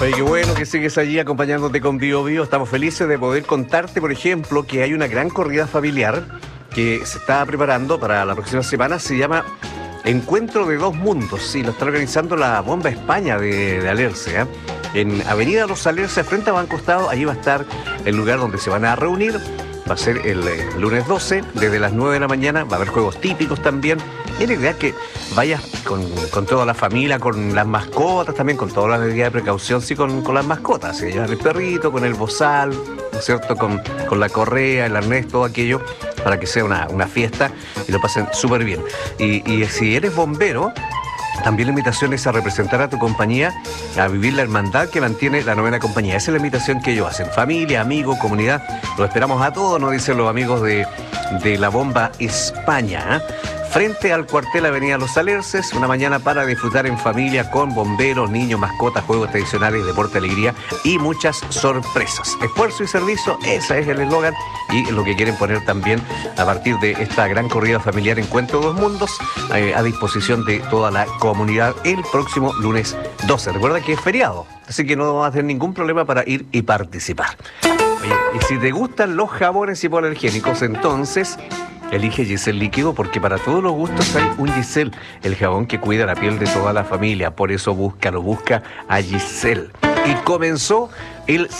Oye, qué bueno que sigues allí acompañándote con Bio Bio. Estamos felices de poder contarte, por ejemplo, que hay una gran corrida familiar que se está preparando para la próxima semana. Se llama Encuentro de Dos Mundos. Sí, lo está organizando la Bomba España de Alerce, ¿eh? En Avenida Los Alerce, frente a Banco Estado. Allí va a estar el lugar donde se van a reunir. Va a ser el lunes 12, desde las 9 de la mañana. Va a haber juegos típicos también. Y la idea es que vayas con toda la familia, con las mascotas también, con todas las medidas de precaución, sí, con las mascotas. Se llevan el perrito, con el bozal, ¿no es cierto? Con la correa, el arnés, todo aquello, para que sea una fiesta y lo pasen súper bien. Y si eres bombero, también la invitación es a representar a tu compañía, a vivir la hermandad que mantiene la novena compañía. Esa es la invitación que ellos hacen. Familia, amigos, comunidad. Los esperamos a todos, nos dicen los amigos de la Bomba España, ¿eh? Frente al cuartel Avenida Los Alerces, una mañana para disfrutar en familia con bomberos, niños, mascotas, juegos tradicionales, deporte, alegría y muchas sorpresas. Esfuerzo y servicio, ese es el eslogan y lo que quieren poner también a partir de esta gran corrida familiar Encuentro de Dos Mundos a disposición de toda la comunidad el próximo lunes 12. Recuerda que es feriado, así que no va a tener ningún problema para ir y participar. Oye, y si te gustan los jabones hipoalergénicos, entonces elige Giselle Líquido, porque para todos los gustos hay un Giselle, el jabón que cuida la piel de toda la familia. Por eso busca a Giselle. Y comenzó el